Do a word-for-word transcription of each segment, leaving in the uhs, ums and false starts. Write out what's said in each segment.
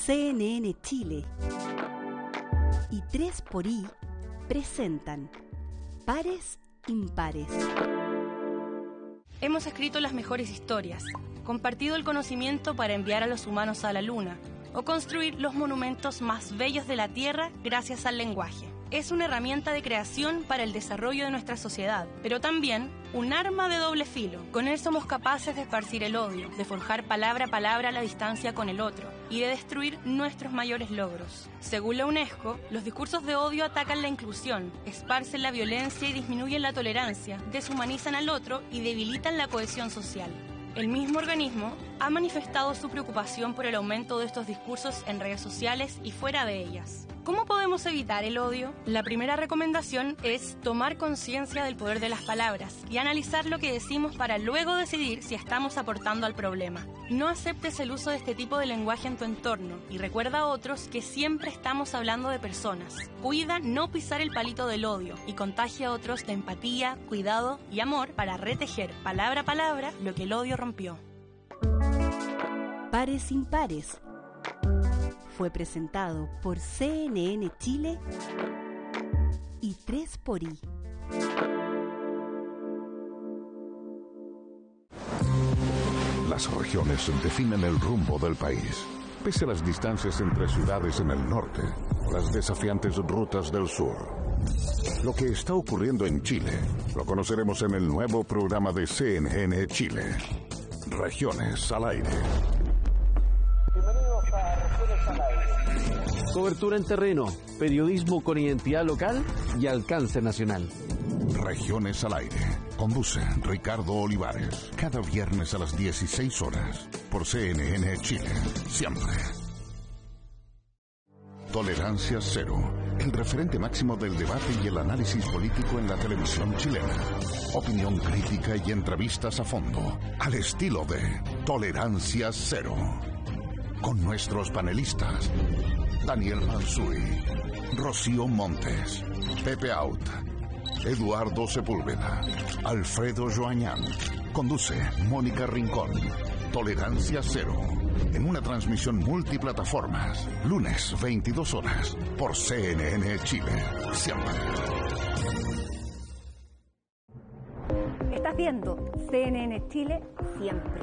C N N Chile y tres por I presentan Pares Impares. Hemos escrito las mejores historias, compartido el conocimiento para enviar a los humanos a la luna o construir los monumentos más bellos de la Tierra gracias al lenguaje. Es una herramienta de creación para el desarrollo de nuestra sociedad, pero también un arma de doble filo. Con él somos capaces de esparcir el odio, de forjar palabra a palabra la distancia con el otro y de destruir nuestros mayores logros. Según la UNESCO, los discursos de odio atacan la inclusión, esparcen la violencia y disminuyen la tolerancia, deshumanizan al otro y debilitan la cohesión social. El mismo organismo ha manifestado su preocupación por el aumento de estos discursos en redes sociales y fuera de ellas. ¿Cómo podemos evitar el odio? La primera recomendación es tomar conciencia del poder de las palabras y analizar lo que decimos para luego decidir si estamos aportando al problema. No aceptes el uso de este tipo de lenguaje en tu entorno y recuerda a otros que siempre estamos hablando de personas. Cuida no pisar el palito del odio y contagia a otros de empatía, cuidado y amor para retejer palabra a palabra lo que el odio rompió. Pares Impares fue presentado por C N N Chile y tres por I. Las regiones definen el rumbo del país. Pese a las distancias entre ciudades en el norte, las desafiantes rutas del sur. Lo que está ocurriendo en Chile lo conoceremos en el nuevo programa de C N N Chile. Regiones al aire. Bienvenidos a Regiones al aire. Cobertura en terreno, periodismo con identidad local y alcance nacional. Regiones al aire. Conduce Ricardo Olivares. Cada viernes a las dieciséis horas por C N N Chile. Siempre. Tolerancia Cero. El referente máximo del debate y el análisis político en la televisión chilena. Opinión crítica y entrevistas a fondo. Al estilo de Tolerancia Cero. Con nuestros panelistas. Daniel Manzui, Rocío Montes, Pepe Out, Eduardo Sepúlveda, Alfredo Joañán. Conduce Mónica Rincón. Tolerancia Cero. En una transmisión multiplataformas. Lunes, veintidós horas. Por C N N Chile. Siempre. Estás viendo C N N Chile siempre.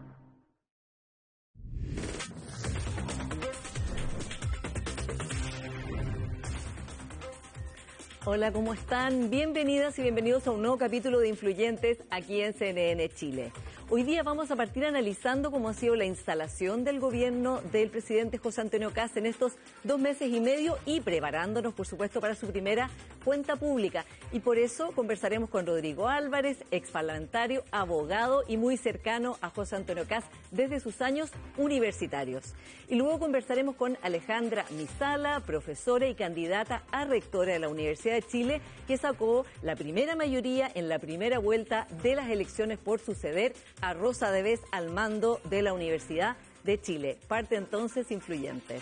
Hola, ¿cómo están? Bienvenidas y bienvenidos a un nuevo capítulo de Influyentes aquí en C N N Chile. Hoy día vamos a partir analizando cómo ha sido la instalación del gobierno del presidente José Antonio Kast en estos dos meses y medio y preparándonos, por supuesto, para su primera cuenta pública. Y por eso conversaremos con Rodrigo Álvarez, exparlamentario, abogado y muy cercano a José Antonio Kast desde sus años universitarios. Y luego conversaremos con Alejandra Misala, profesora y candidata a rectora de la Universidad de Chile, que sacó la primera mayoría en la primera vuelta de las elecciones por suceder a Rosa de Vez al mando de la Universidad de Chile. Parte entonces Influyentes.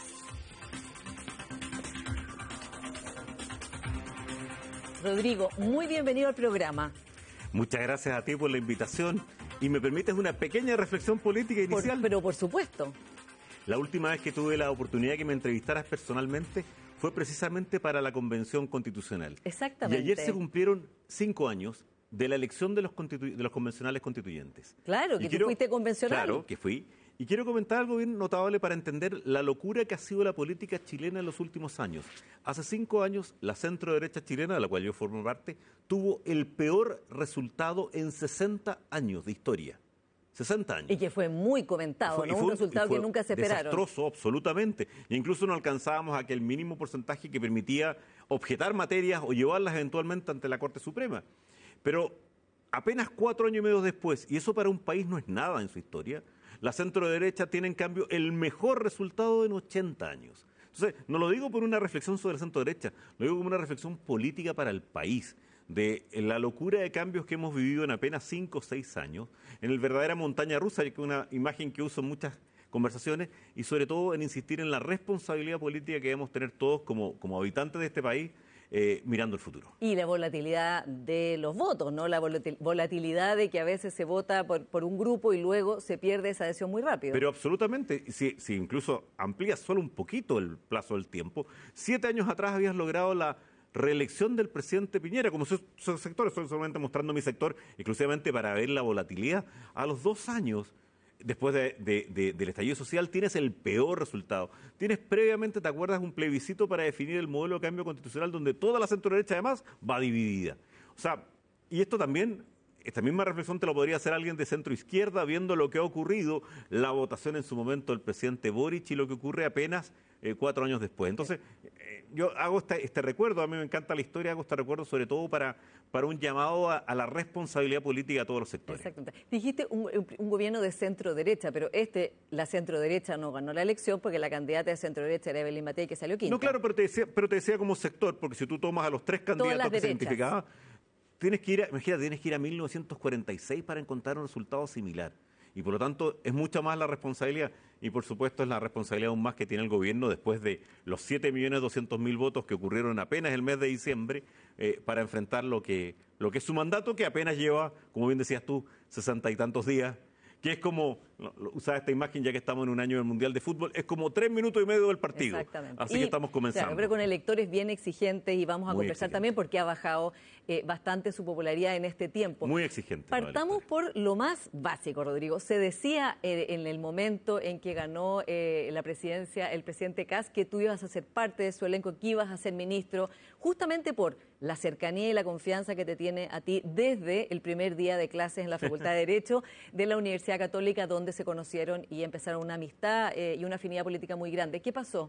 Rodrigo, muy bienvenido al programa. Muchas gracias a ti por la invitación y me permites una pequeña reflexión política inicial. Por, pero por supuesto. La última vez que tuve la oportunidad de que me entrevistaras personalmente fue precisamente para la Convención Constitucional. Exactamente. Y ayer se cumplieron cinco años de la elección de los, constitu- de los convencionales constituyentes. Claro, que y tú quiero, fuiste convencional. Claro, que fui. Y quiero comentar algo bien notable para entender la locura que ha sido la política chilena en los últimos años. Hace cinco años, la centro-derecha chilena, de la cual yo formo parte, tuvo el peor resultado en sesenta años de historia. sesenta años. Y que fue muy comentado, fue, ¿no? Un resultado que nunca se esperaron. Desastroso, absolutamente. E incluso no alcanzábamos aquel mínimo porcentaje que permitía objetar materias o llevarlas eventualmente ante la Corte Suprema. Pero apenas cuatro años y medio después, y eso para un país no es nada en su historia, la centro-derecha tiene en cambio el mejor resultado en ochenta años. Entonces, no lo digo por una reflexión sobre la centro-derecha, lo digo como una reflexión política para el país, de la locura de cambios que hemos vivido en apenas cinco o seis años, en el verdadera montaña rusa, que es una imagen que uso en muchas conversaciones, y sobre todo en insistir en la responsabilidad política que debemos tener todos como, como habitantes de este país, eh, mirando el futuro. Y la volatilidad de los votos, ¿no? La volatil- volatilidad de que a veces se vota por, por un grupo y luego se pierde esa adhesión muy rápido. Pero absolutamente, si, si incluso amplías solo un poquito el plazo del tiempo, siete años atrás habías logrado la reelección del presidente Piñera, como sus, sus sectores, estoy solamente mostrando mi sector exclusivamente para ver la volatilidad. A los dos años, después de, de, de, del estallido social, tienes el peor resultado. Tienes previamente, ¿te acuerdas?, un plebiscito para definir el modelo de cambio constitucional donde toda la centro-derecha además va dividida. O sea, y esto también, esta misma reflexión te lo podría hacer alguien de centro-izquierda viendo lo que ha ocurrido, la votación en su momento del presidente Boric y lo que ocurre apenas eh, cuatro años después. Entonces, eh, yo hago este, este recuerdo, a mí me encanta la historia, hago este recuerdo sobre todo para, para un llamado a, a la responsabilidad política a todos los sectores. Exactamente. Dijiste un, un gobierno de centro-derecha, pero este, la centro-derecha no ganó la elección porque la candidata de centro-derecha era Evelyn Matei, que salió quinta. No, claro, pero te decía, pero te decía como sector, porque si tú tomas a los tres candidatos que se identificaban, tienes que ir a, imagínate, tienes que ir a mil novecientos cuarenta y seis para encontrar un resultado similar. Y por lo tanto es mucha más la responsabilidad y por supuesto es la responsabilidad aún más que tiene el gobierno después de los siete millones doscientos mil votos que ocurrieron apenas el mes de diciembre eh, para enfrentar lo que, lo que es su mandato, que apenas lleva, como bien decías tú, sesenta y tantos días, que es como, usaba esta imagen ya que estamos en un año del Mundial de Fútbol, es como tres minutos y medio del partido. Exactamente. Así y, que estamos comenzando. Claro, pero con electores bien exigentes y vamos a Muy conversar exigente. también porque ha bajado eh, bastante su popularidad en este tiempo. Muy exigente. Partamos por lo más básico, Rodrigo. Se decía eh, en el momento en que ganó eh, la presidencia el presidente Kast que tú ibas a ser parte de su elenco, que ibas a ser ministro, justamente por la cercanía y la confianza que te tiene a ti desde el primer día de clases en la Facultad de Derecho de la Universidad Católica, donde se conocieron y empezaron una amistad eh, y una afinidad política muy grande. ¿Qué pasó?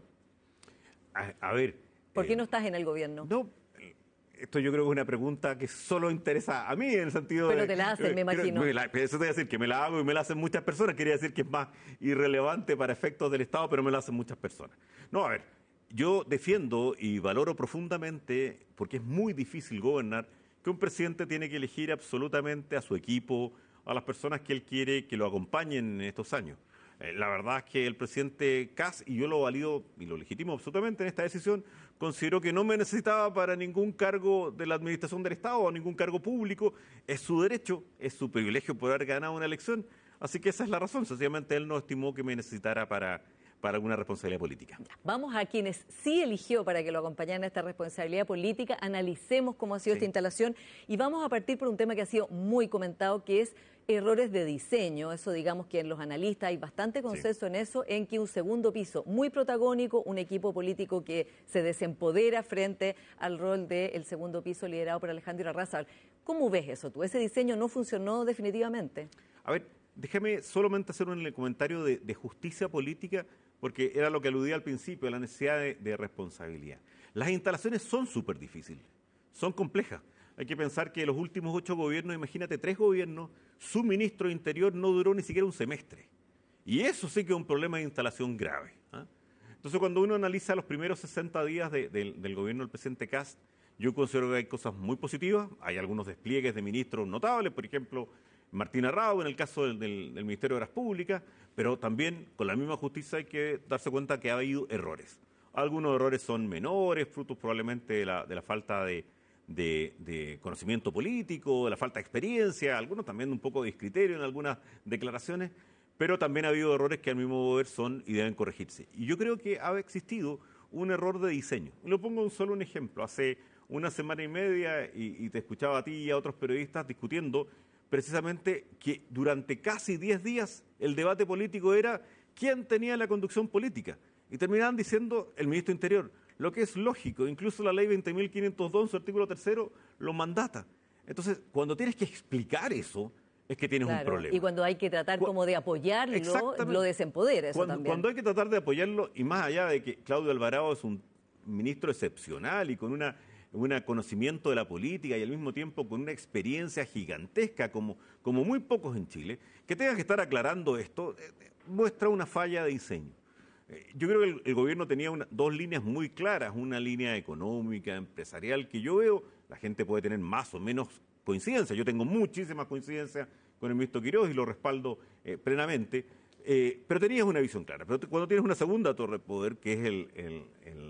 A, a ver. ¿Por qué eh, no estás en el gobierno? No, esto yo creo que es una pregunta que solo interesa a mí en el sentido Pero de... te la hacen, me creo- imagino. me la- eso te voy a decir que me la hago y me la hacen muchas personas. Quería decir que es más irrelevante para efectos del Estado, pero me la hacen muchas personas. No, a ver, yo defiendo y valoro profundamente, porque es muy difícil gobernar, que un presidente tiene que elegir absolutamente a su equipo, a las personas que él quiere que lo acompañen en estos años. Eh, La verdad es que el presidente Kast, y yo lo valido y lo legitimo absolutamente en esta decisión, consideró que no me necesitaba para ningún cargo de la administración del Estado o ningún cargo público. Es su derecho, es su privilegio por haber ganado una elección. Así que esa es la razón. Sencillamente él no estimó que me necesitara para, para alguna responsabilidad política. Vamos a quienes sí eligió para que lo acompañaran a esta responsabilidad política, analicemos cómo ha sido Sí. esta instalación y vamos a partir por un tema que ha sido muy comentado, que es errores de diseño. Eso, digamos que en los analistas hay bastante consenso en eso, en que un segundo piso muy protagónico, un equipo político que se desempodera frente al rol del segundo piso liderado por Alejandro Larrazábal. ¿Cómo ves eso tú? ¿Ese diseño no funcionó definitivamente? A ver, déjame solamente hacer un comentario de, de justicia política, porque era lo que aludía al principio, la necesidad de, de responsabilidad. Las instalaciones son súper difíciles, son complejas. Hay que pensar que los últimos ocho gobiernos, imagínate, tres gobiernos, su ministro de Interior no duró ni siquiera un semestre. Y eso sí que es un problema de instalación grave. ¿ah? Entonces, cuando uno analiza los primeros sesenta días de, de, del gobierno del presidente Kast, yo considero que hay cosas muy positivas. Hay algunos despliegues de ministros notables, por ejemplo, Martín Arrau en el caso del, del, del Ministerio de Obras Públicas, pero también con la misma justicia hay que darse cuenta que ha habido errores. Algunos errores son menores, frutos probablemente de la, de la falta de, de, de conocimiento político, de la falta de experiencia, algunos también un poco de discriterio en algunas declaraciones, pero también ha habido errores que al mismo ver son y deben corregirse. Y yo creo que ha existido un error de diseño. Y lo pongo en solo un ejemplo. Hace una semana y media, y, y te escuchaba a ti y a otros periodistas discutiendo precisamente que durante casi diez días el debate político era quién tenía la conducción política. Y terminaban diciendo el ministro de Interior, lo que es lógico, incluso la ley veinte mil quinientos dos, en su artículo tercero, lo mandata. Entonces, cuando tienes que explicar eso, es que tienes Claro, un problema. y cuando hay que tratar Cu- como de apoyarlo, Exactamente. lo desempodera eso Cuando, también. cuando hay que tratar de apoyarlo, y más allá de que Claudio Alvarado es un ministro excepcional y con una, un conocimiento de la política y al mismo tiempo con una experiencia gigantesca como, como muy pocos en Chile, que tenga que estar aclarando esto, eh, eh, muestra una falla de diseño. Eh, Yo creo que el, el gobierno tenía una- dos líneas muy claras, una línea económica, empresarial, que yo veo, la gente puede tener más o menos coincidencia, yo tengo muchísimas coincidencias con el ministro Quiroz y lo respaldo eh, plenamente, eh, pero tenías una visión clara. Pero te- cuando tienes una segunda torre de poder, que es el, el- el-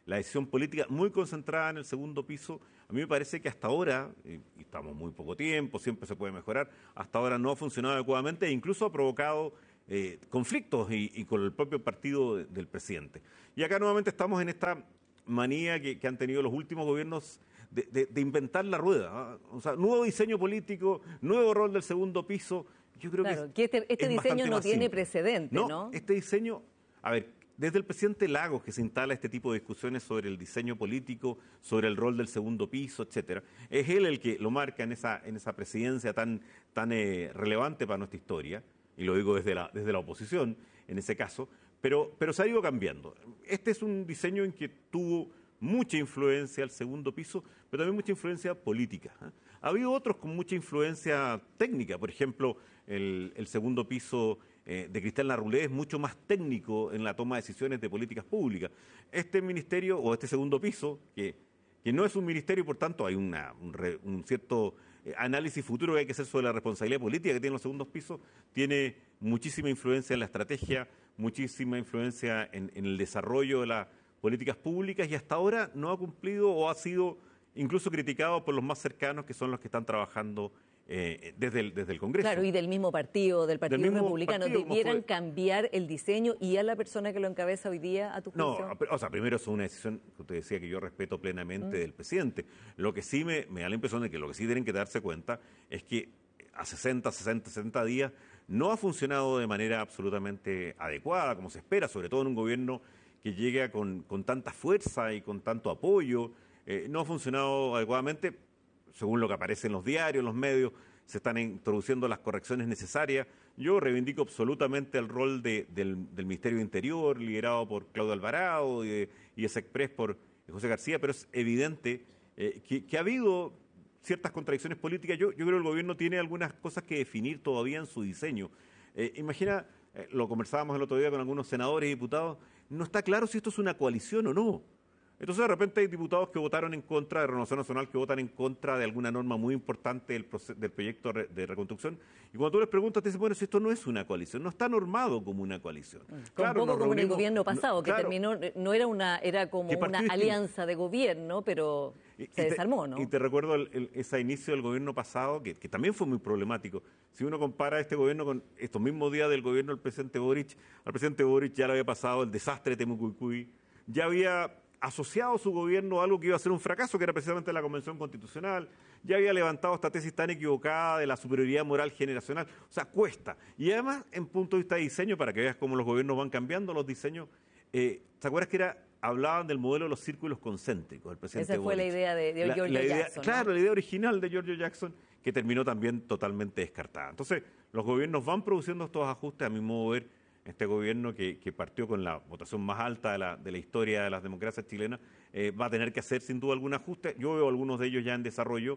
la decisión política muy concentrada en el segundo piso. A mí me parece que hasta ahora, y estamos muy poco tiempo, siempre se puede mejorar, hasta ahora no ha funcionado adecuadamente e incluso ha provocado eh, conflictos y, y con el propio partido de, del presidente. Y acá nuevamente estamos en esta manía que, que han tenido los últimos gobiernos de, de, de inventar la rueda, ¿eh? O sea, nuevo diseño político, nuevo rol del segundo piso. Yo creo claro, que, que este, este diseño no tiene simple. precedente, ¿no? No, este diseño, a ver, desde el presidente Lagos que se instala este tipo de discusiones sobre el diseño político, sobre el rol del segundo piso, etcétera, es él el que lo marca en esa, en esa presidencia tan, tan eh, relevante para nuestra historia, y lo digo desde la, desde la oposición, en ese caso, pero, pero se ha ido cambiando. Este es un diseño en que tuvo mucha influencia el segundo piso, pero también mucha influencia política, ¿eh? Ha habido otros con mucha influencia técnica, por ejemplo, el, el segundo piso eh, de Cristian Larroulé es mucho más técnico en la toma de decisiones de políticas públicas. Este ministerio, o este segundo piso, que, que no es un ministerio y por tanto hay una, un, re, un cierto eh, análisis futuro que hay que hacer sobre la responsabilidad política que tienen los segundos pisos, tiene muchísima influencia en la estrategia, muchísima influencia en, en el desarrollo de las políticas públicas y hasta ahora no ha cumplido o ha sido incluso criticado por los más cercanos, que son los que están trabajando eh, desde, el, desde el Congreso. Claro, y del mismo partido, del Partido del Republicano, partido, ¿debieran cambiar el diseño y a la persona que lo encabeza hoy día, a tu juicio? No, o sea, primero es una decisión que usted decía que yo respeto plenamente mm. del presidente. Lo que sí me, me da la impresión de que lo que sí tienen que darse cuenta es que a sesenta, sesenta, setenta días no ha funcionado de manera absolutamente adecuada, como se espera, sobre todo en un gobierno que llega con, con tanta fuerza y con tanto apoyo. Eh, no ha funcionado adecuadamente, según lo que aparece en los diarios, en los medios, se están introduciendo las correcciones necesarias. Yo reivindico absolutamente el rol de, del, del Ministerio de Interior, liderado por Claudio Alvarado, y, de, y Express por José García, pero es evidente eh, que, que ha habido ciertas contradicciones políticas. Yo, yo creo que el gobierno tiene algunas cosas que definir todavía en su diseño. Eh, imagina, eh, lo conversábamos el otro día con algunos senadores y diputados, no está claro si esto es una coalición o no. Entonces, de repente hay diputados que votaron en contra de Renovación Nacional, que votan en contra de alguna norma muy importante del, del proyecto de reconstrucción. Y cuando tú les preguntas, te dicen, bueno, si esto no es una coalición, no está normado como una coalición. Con claro, poco como en el gobierno pasado, que claro, terminó, no era una, era como una alianza de gobierno, pero y, se y desarmó, te, ¿no? Y te recuerdo el, el, ese inicio del gobierno pasado, que, que también fue muy problemático. Si uno compara este gobierno con estos mismos días del gobierno del presidente Boric, al presidente Boric ya le había pasado el desastre de Temucuicui, ya había asociado su gobierno a algo que iba a ser un fracaso, que era precisamente la Convención Constitucional, ya había levantado esta tesis tan equivocada de la superioridad moral generacional, o sea, cuesta. Y además, en punto de vista de diseño, para que veas cómo los gobiernos van cambiando los diseños, eh, ¿te acuerdas que era hablaban del modelo de los círculos concéntricos? El presidente Esa fue Boric. la idea de, de la, Giorgio la idea, Jackson. Claro, ¿no? la idea original de Giorgio Jackson, que terminó también totalmente descartada. Entonces, los gobiernos van produciendo estos ajustes, a mi modo de ver. Este gobierno que, que partió con la votación más alta de la, de la historia de las democracias chilenas eh, va a tener que hacer sin duda algún ajuste. Yo veo algunos de ellos ya en desarrollo,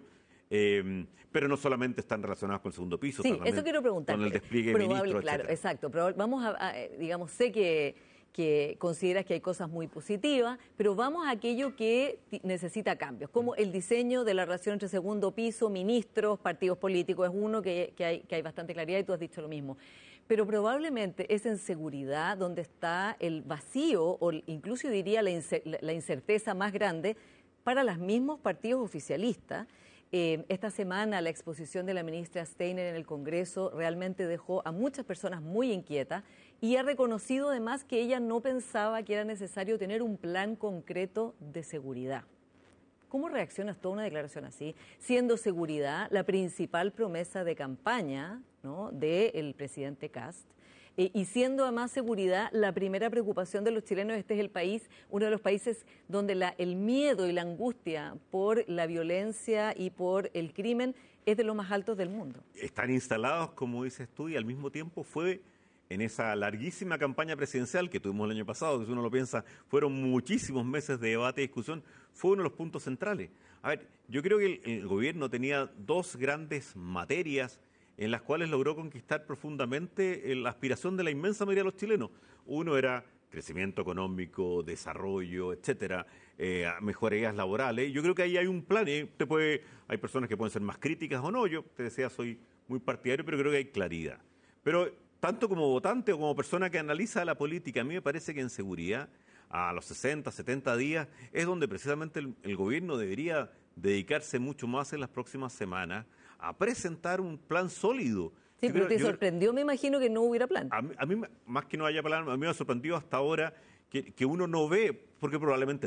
eh, pero no solamente están relacionados con el segundo piso, sí, eso quiero preguntar. Con el despliegue Probable, ministro, claro, etcétera. Exacto, pero vamos a, a digamos, sé que, que consideras que hay cosas muy positivas, pero vamos a aquello que necesita cambios, como el diseño de la relación entre segundo piso, ministros, partidos políticos, es uno que, que, hay, que hay bastante claridad y tú has dicho lo mismo. Pero probablemente es en seguridad donde está el vacío o incluso diría la, incer la incerteza más grande para los mismos partidos oficialistas. Eh, esta semana la exposición de la ministra Steiner en el Congreso realmente dejó a muchas personas muy inquietas y ha reconocido además que ella no pensaba que era necesario tener un plan concreto de seguridad. ¿Cómo reaccionas tú a una declaración así, siendo seguridad la principal promesa de campaña, ¿no?, del presidente Kast, eh, y siendo además seguridad la primera preocupación de los chilenos? Este es el país, uno de los países donde la, el miedo y la angustia por la violencia y por el crimen es de los más altos del mundo. Están instalados, como dices tú, y al mismo tiempo fue en esa larguísima campaña presidencial que tuvimos el año pasado, que si uno lo piensa, fueron muchísimos meses de debate y discusión, fue uno de los puntos centrales. A ver, yo creo que el, el gobierno tenía dos grandes materias en las cuales logró conquistar profundamente la aspiración de la inmensa mayoría de los chilenos. Uno era crecimiento económico, desarrollo, etcétera, eh, mejorías laborales. Yo creo que ahí hay un plan. ¿eh? Te puede, hay personas que pueden ser más críticas o no. Yo te decía, soy muy partidario, pero creo que hay claridad. Pero tanto como votante o como persona que analiza la política, a mí me parece que en seguridad a los sesenta, setenta días, es donde precisamente el, el gobierno debería dedicarse mucho más en las próximas semanas a presentar un plan sólido. Sí, Yo pero creo- te yo creo- sorprendió, me imagino, que no hubiera plan. a mí, a mí, más que no haya plan, a mí me ha sorprendido hasta ahora que, que uno no ve, porque probablemente